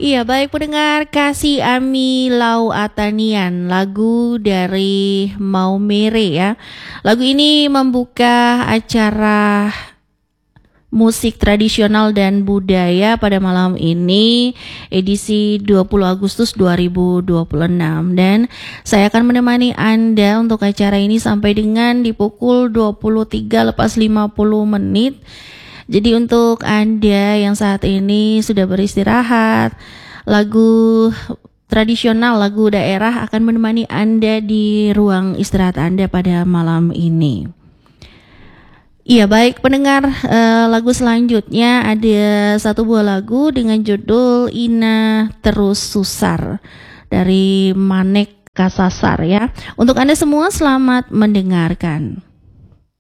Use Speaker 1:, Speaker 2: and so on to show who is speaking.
Speaker 1: Iya, baik pendengar, Kasih Ami Lau Atanian, lagu dari Maumere ya. Lagu ini membuka acara musik tradisional dan budaya pada malam ini, edisi 20 Agustus 2026. Dan saya akan menemani Anda untuk acara ini sampai dengan di pukul 23:50. Jadi untuk Anda yang saat ini sudah beristirahat, lagu tradisional, lagu daerah akan menemani Anda di ruang istirahat Anda pada malam ini. Iya, baik pendengar, lagu selanjutnya ada satu buah lagu dengan judul Ina Terus Susar dari Manek Kasasar ya. Untuk Anda semua selamat mendengarkan.